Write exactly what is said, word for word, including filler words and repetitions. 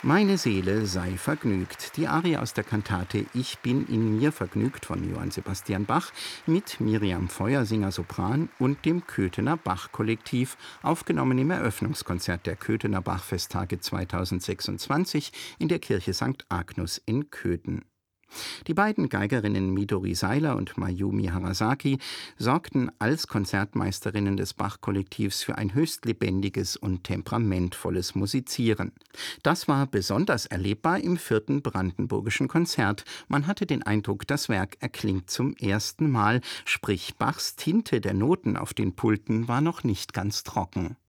Meine Seele sei vergnügt. Die Arie aus der Kantate Ich bin in mir vergnügt von Johann Sebastian Bach mit Miriam Feuersinger Sopran und dem Köthener Bach-Kollektiv, aufgenommen im Eröffnungskonzert der Köthener Bachfesttage zweitausendsechsundzwanzig in der Kirche Sankt Agnus in Köthen. Die beiden Geigerinnen Midori Seiler und Mayumi Harasaki sorgten als Konzertmeisterinnen des Bach-Kollektivs für ein höchst lebendiges und temperamentvolles Musizieren. Das war besonders erlebbar im vierten Brandenburgischen Konzert. Man hatte den Eindruck, das Werk erklingt zum ersten Mal, sprich Bachs Tinte der Noten auf den Pulten war noch nicht ganz trocken.